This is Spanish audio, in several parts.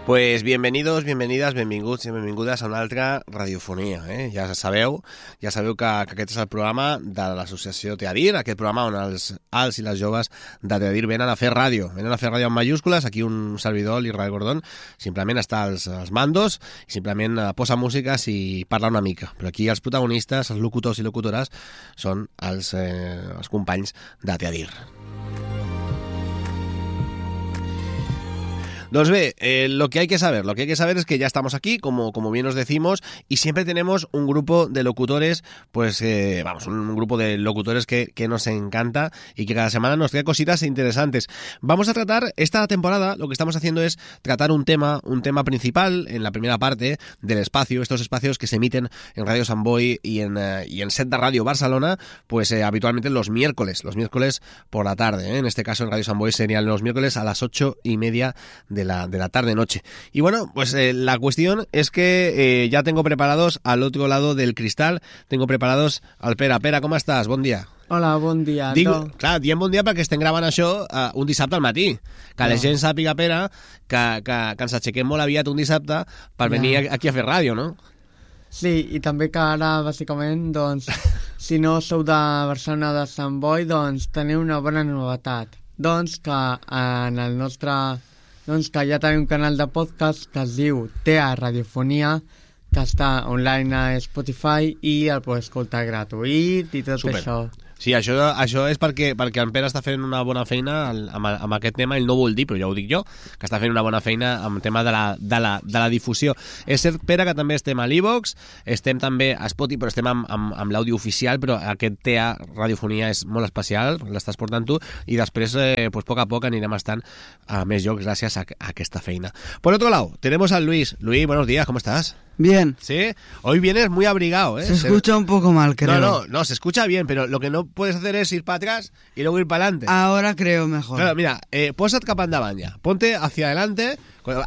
Pues bienvenidos, bienvenides, benvinguts i benvingudes a una altra radiofonia. Ja sabeu que aquest és el programa de l'associació Teadir, aquest programa on els alts i les joves de Teadir venen a fer ràdio. Venen a fer ràdio en mayúscules, aquí un servidor, l'Israel Gordón, simplement està als mandos i simplement posa músiques i parla una mica. Però aquí els protagonistes, els locutors i locutores, són els companys de Teadir. Pues bien, lo que hay que saber es que ya estamos aquí, como bien os decimos, y siempre tenemos un grupo de locutores, un grupo de locutores que nos encanta y que cada semana nos trae cositas interesantes. Vamos a tratar, esta temporada, lo que estamos haciendo es tratar un tema principal en la primera parte del espacio, estos espacios que se emiten en Radio Sant Boi y en Set de Radio Barcelona, pues habitualmente los miércoles por la tarde, En este caso en Radio Sant Boi serían los miércoles a las 8:30 de la tarde-noche. Y bueno, pues la cuestión es que ya tengo preparados al otro lado del cristal, tengo preparados al Pere. Pere, com estàs? Bon dia. Hola, bon dia. Clar, diem bon dia perquè estem gravant això un dissabte al matí. Que la gent sàpiga, Pere, que ens aixequem molt aviat un dissabte per venir aquí a fer ràdio, no? Sí, i també que ara, bàsicament, doncs, si no sou de Barcelona o de Sant Boi, doncs teniu una bona novetat. Doncs que en el nostre... Doncs que ja tenim un canal de podcast que es diu TEA Radiofonia, que està online a Spotify i el podeu escoltar gratuït i tot això. Sí, això és perquè en Pere està fent una bona feina amb aquest tema, ell no ho vol dir, però ja ho dic jo, que està fent una bona feina amb el tema de la difusió. És cert, Pere, que també estem a l'Evox, estem també a Spotify, però estem amb l'àudio oficial, però aquest TEA Radiofonia és molt especial, l'estàs portant tu, i després, pues, poc a poc anirem estant a més llocs gràcies a aquesta feina. Por otro lado, tenemos al Luis. Luis, buenos días, ¿cómo estás? Bien. ¿Sí? Hoy vienes muy abrigado, ¿eh? Se escucha un poco mal, creo. No, se escucha bien, pero lo que no puedes hacer es ir para atrás y luego ir para adelante. Ahora creo mejor. Claro, mira, posa't cap endavant ya. Ponte hacia adelante.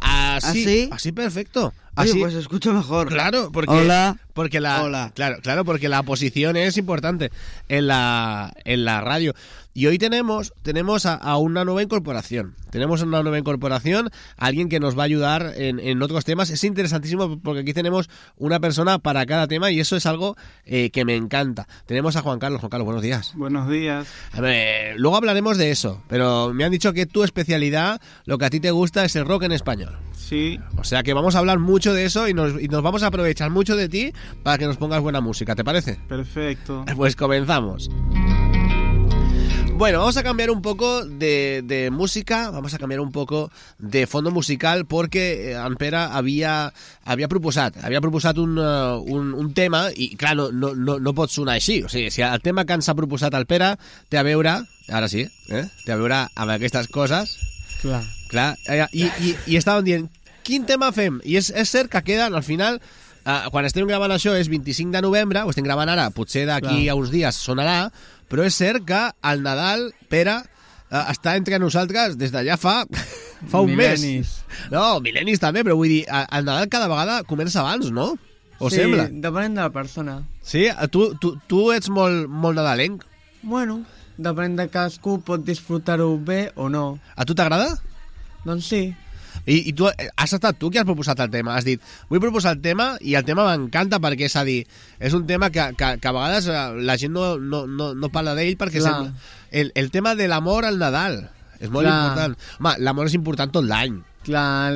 Así, así perfecto. Así. Oye, pues escucho mejor. Claro, porque... Hola. Hola. Claro, porque la posición es importante en la radio. Y hoy tenemos a una nueva incorporación. Tenemos una nueva incorporación, alguien que nos va a ayudar en otros temas. Es interesantísimo porque aquí tenemos una persona para cada tema y eso es algo que me encanta. Tenemos a Juan Carlos. Juan Carlos, buenos días. Buenos días. A ver, luego hablaremos de eso, pero me han dicho que tu especialidad, lo que a ti te gusta, es el rock en español. Sí. O sea que vamos a hablar mucho de eso y nos vamos a aprovechar mucho de ti para que nos pongas buena música, ¿te parece? Perfecto. Pues comenzamos. Bueno, vamos a cambiar un poco de música, vamos a cambiar un poco de fondo musical porque en Pere havia proposat un tema i, clar, no pot sonar així. O sigui, si el tema que ens ha proposat el Pere té a veure, ara sí, té a veure amb aquestes coses. Clar. I estàvem dient, quin tema fem? I és cert que queden, al final, quan estem gravant això és 25 de novembre, ho estem gravant ara, potser d'aquí a uns dies sonarà, però és cert que el Nadal, Pere, està entre nosaltres des d'allà fa un mes. No, mil·lennis també, però vull dir, el Nadal cada vegada comença abans, no? O sembla? Sí, depenent de la persona. Sí? Tu ets molt nadalenc? Bueno, depèn de cadascú, pot disfrutar-ho bé o no. A tu t'agrada? Doncs sí. I tu has estat tu qui has proposat el tema, has dit vull proposar el tema i el tema m'encanta perquè és a dir, és un tema que a vegades la gent no parla d'ell perquè el tema de l'amor al Nadal és molt important. Home, l'amor és important tot l'any. Clar,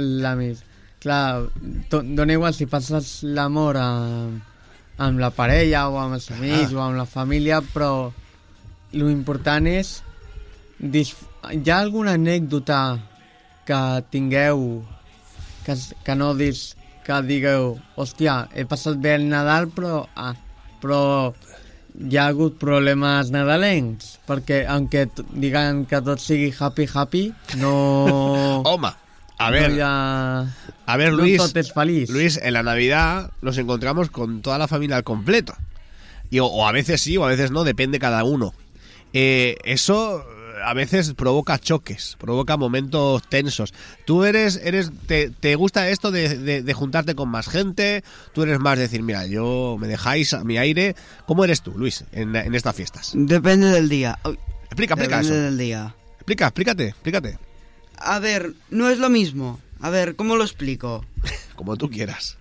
dona igual si passes l'amor amb la parella o amb els amics o amb la família, però l'important és hi ha alguna anècdota que tingueu que no que digueu hòstia, he passat bé el Nadal però hi ha hagut problemes nadalencs perquè aunque digan que tot sigui happy no... Home, a ver, Luis, no tot és feliç. Luis, en la Navidad nos encontramos con toda la familia al completo o a veces sí o a veces no, depende cada uno. Eso a veces provoca choques, provoca momentos tensos. ¿Tú te gusta esto de juntarte con más gente? ¿Tú eres más de decir, mira, yo me dejáis a mi aire? ¿Cómo eres tú, Luis, en estas fiestas? Depende del día. Explica Depende eso. Del día. Explícate. A ver, no es lo mismo A ver, ¿cómo lo explico? Como tú quieras.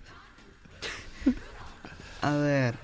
A ver...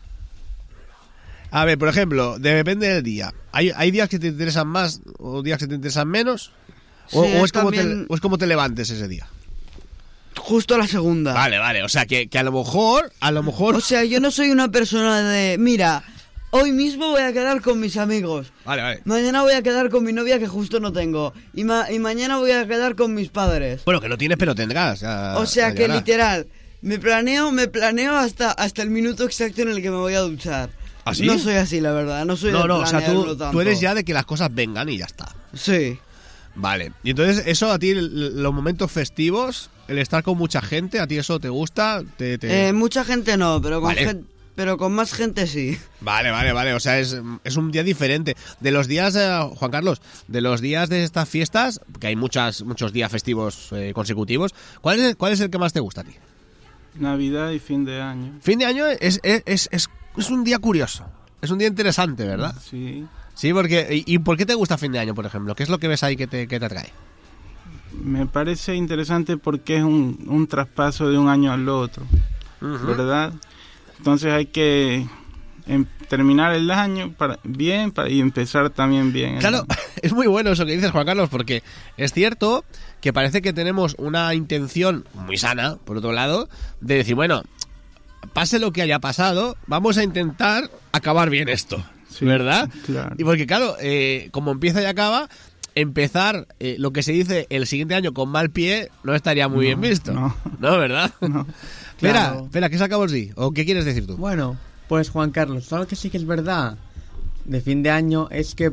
A ver, por ejemplo, depende del día. ¿Hay días que te interesan más o días que te interesan menos? ¿O, Sí, o es como también- o es como te levantes ese día? Justo la segunda. Vale. O sea, que a lo mejor... O sea, yo no soy una persona de... Mira, hoy mismo voy a quedar con mis amigos. Vale. Mañana voy a quedar con mi novia que justo no tengo. Y mañana voy a quedar con mis padres. Bueno, que no tienes, pero tendrás. O sea que literal, me planeo hasta el minuto exacto en el que me voy a duchar. ¿Ah, sí? No soy así, la verdad. No soy de No, o sea, planearlo tú tanto. eres ya de que las cosas vengan y ya está. Sí. Vale. Y entonces, eso a ti, los momentos festivos, el estar con mucha gente, ¿a ti eso te gusta? Mucha gente no, pero con, Vale. pero con más gente sí. Vale. O sea, es un día diferente. De los días, Juan Carlos, de los días de estas fiestas, que hay muchos días festivos consecutivos, ¿cuál es el que más te gusta a ti? Navidad y fin de año. Fin de año es un día curioso. Es un día interesante, ¿verdad? Sí. Sí, porque... ¿Y por qué te gusta fin de año, por ejemplo? ¿Qué es lo que ves ahí que te atrae? Me parece interesante porque es un traspaso de un año al otro, ¿verdad? Entonces hay que terminar el año y empezar también bien. Claro, es muy bueno eso que dices, Juan Carlos, porque es cierto que parece que tenemos una intención muy sana, por otro lado, de decir, bueno, pase lo que haya pasado, vamos a intentar acabar bien esto, Sí, ¿verdad? claro. Y porque, claro, como empieza y acaba, empezar lo que se dice el siguiente año con mal pie no estaría muy bien visto. no. ¿No, verdad? No. Claro. Espera, ¿qué sacamos sí? ¿O qué quieres decir tú? Bueno, pues Juan Carlos, algo que sí que es verdad de fin de año es que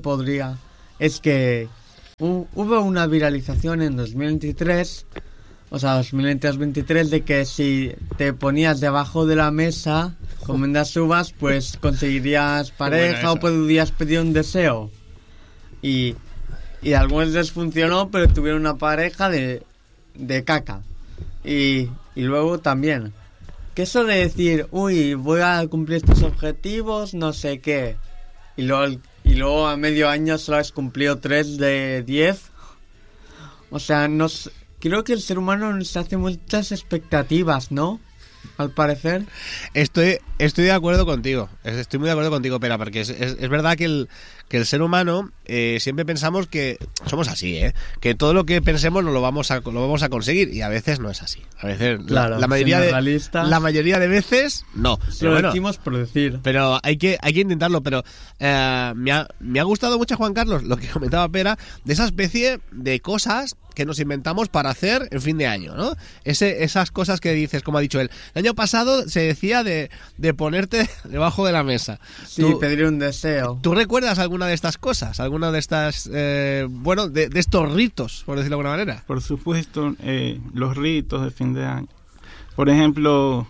hubo una viralización en 2023, o sea, 2023, de que si te ponías debajo de la mesa comiendo uvas, pues conseguirías pareja esa. o podrías pedir un deseo. Y a algunos les funcionó, pero tuvieron una pareja de caca. Y luego también, que eso de decir, uy, voy a cumplir estos objetivos, no sé qué, y luego a medio año solo has cumplido 3 de 10. O sea, creo que el ser humano se hace muchas expectativas, ¿no? Al parecer. Estoy de acuerdo contigo. Estoy muy de acuerdo contigo, Pera, porque es verdad que el ser humano siempre pensamos que somos así, que todo lo que pensemos lo vamos a conseguir, y a veces no es así. A veces Claro, la mayoría siendo de realistas. la mayoría de veces no. Lo Pero bueno, decimos por decir. pero hay que intentarlo. Pero me ha gustado mucho, Juan Carlos, lo que comentaba Pera, de esa especie de cosas que nos inventamos para hacer en fin de año, ¿no? Esas cosas que dices, como ha dicho él. El año pasado se decía de ponerte debajo de la mesa. Sí, pedir un deseo. ¿Tú recuerdas alguna de estas cosas? ¿Alguna de estas, de estos ritos, por decirlo de alguna manera? Por supuesto, los ritos de fin de año. Por ejemplo,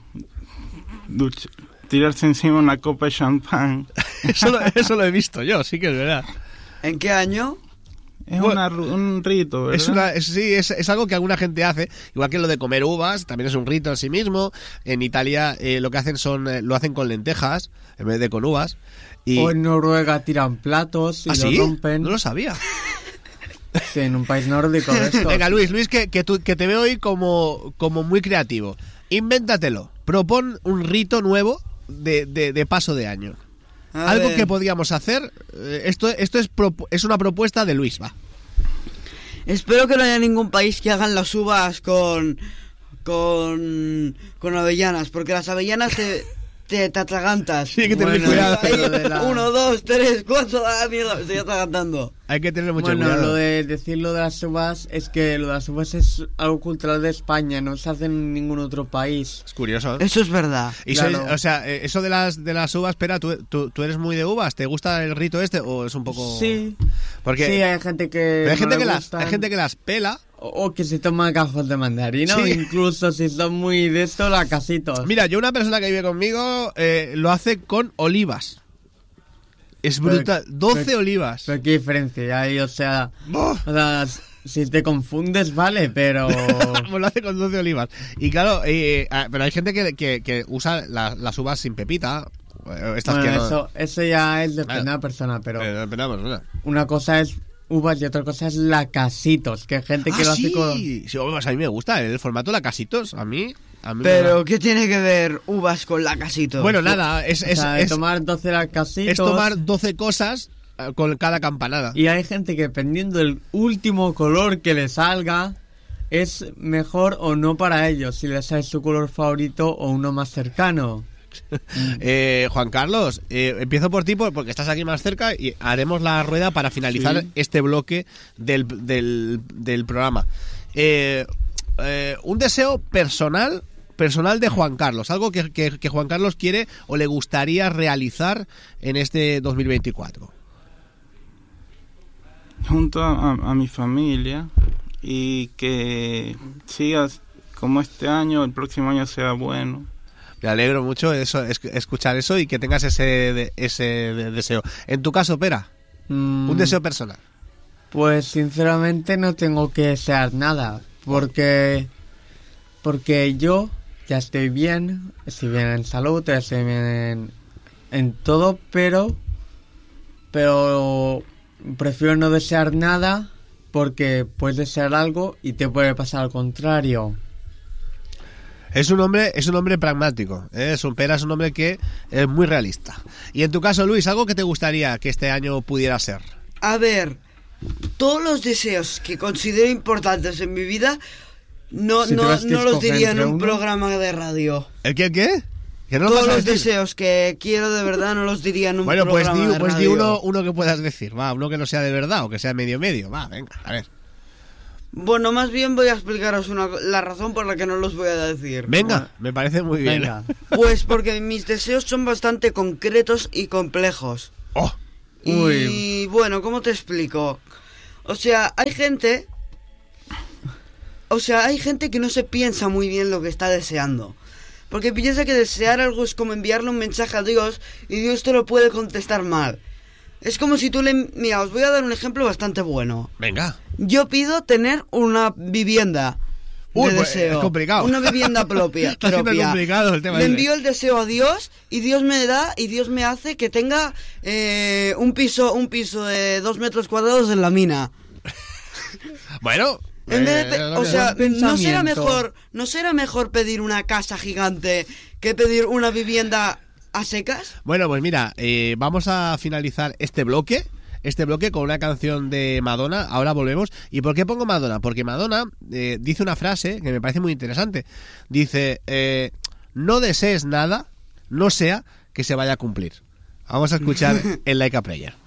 tirarse encima una copa de champán. Eso lo he visto yo, sí que es verdad. ¿En qué año? Es Bueno, un rito, ¿verdad? Es algo que alguna gente hace, igual que lo de comer uvas, también es un rito en sí mismo. En Italia lo que hacen lo hacen con lentejas en vez de con uvas. Y... O en Noruega tiran platos y ¿Ah, lo sí? rompen. No lo sabía. Sí, en un país nórdico de esto. Venga, Luis, que te veo hoy como muy creativo. Invéntatelo. Propon un rito nuevo de paso de año. A Algo ver. que podríamos hacer. Esto es una propuesta de Luis, va. Espero que no haya ningún país que hagan las uvas con avellanas, porque las avellanas te atragantas. Sí, hay que tener Bueno, cuidado. ahí- Lo de la- 1, 2, 3, 4, mierda, me estoy atragantando. Hay que tener mucho Bueno, cuidado. lo de decir lo de las uvas es que lo de las uvas es algo cultural de España, no se hace en ningún otro país. Es curioso, ¿eh? Eso es verdad. Y Claro. o sea, eso de las uvas, espera, ¿tú eres muy de uvas? ¿Te gusta el rito este o es un poco...? Sí, Porque sí, hay gente que pero hay, no gente le que gustan, hay gente que las pela. o que se toma gajos de mandarina, Sí. o incluso si son muy de esto, lacasitos. Mira, yo una persona que vive conmigo lo hace con olivas. Es brutal. 12 olivas. Pero qué diferencia hay, o sea, ¡Buah! si te confundes, vale, pero... Pues lo hace con 12 olivas. Y claro, pero hay gente que usa las uvas sin pepita. Estas Bueno, que no... eso ya es depende Claro. de la persona, pero Esperamos, ¿no? una cosa es uvas y otra cosa es la casitos, que hay gente que lo hace con... Sí, pues a mí me gusta el formato la casitos, a mí Pero, ¿qué tiene que ver uvas con lacasitos? Bueno, nada, tomar 12 lacasitos... Es tomar 12 cosas con cada campanada. Y hay gente que dependiendo del último color que le salga, es mejor o no para ellos, si les sale su color favorito o uno más cercano. Juan Carlos, empiezo por ti porque estás aquí más cerca y haremos la rueda para finalizar este bloque del programa. Un deseo personal de Juan Carlos, algo que Juan Carlos quiere o le gustaría realizar en este 2024. Junto a mi familia, y que sigas como este año, el próximo año sea bueno. Me alegro mucho escuchar eso y que tengas ese deseo. En tu caso, Pera, un deseo personal. Pues sinceramente no tengo que desear nada, porque yo ya estoy bien en salud, estoy bien en todo, pero prefiero no desear nada, porque puedes desear algo y te puede pasar al contrario. Es un hombre pragmático, ¿eh? Pera es un hombre que es muy realista. Y en tu caso, Luis, ¿algo que te gustaría que este año pudiera ser? A ver, todos los deseos que considero importantes en mi vida no los diría en un programa de radio. ¿El qué? ¿Que no todos los deseos que quiero de verdad no los diría en un programa de radio. Bueno, pues di uno que puedas decir, va, uno que no sea de verdad o que sea medio, va, venga, a ver. Bueno, más bien voy a explicaros la razón por la que no los voy a decir. Venga, me parece muy bien. Venga. Pues porque mis deseos son bastante concretos y complejos. Oh. Y bueno, ¿cómo te explico? O sea, hay gente que no se piensa muy bien lo que está deseando. Porque piensa que desear algo es como enviarle un mensaje a Dios y Dios te lo puede contestar mal. Es como si tú Mira, os voy a dar un ejemplo bastante bueno. Venga. Yo pido tener una vivienda de deseo. Es complicado. Una vivienda propia. Está siendo complicado el tema. Le envío el deseo a Dios y Dios me da y Dios me hace que tenga un piso de 2 metros cuadrados en la mina. Bueno... En vez de, o sea, ¿no será mejor pedir una casa gigante que pedir una vivienda a secas? Bueno, pues mira, vamos a finalizar este bloque con una canción de Madonna. Ahora volvemos. ¿Y por qué pongo Madonna? Porque Madonna dice una frase que me parece muy interesante. Dice, no desees nada, no sea que se vaya a cumplir. Vamos a escuchar el Like a Prayer.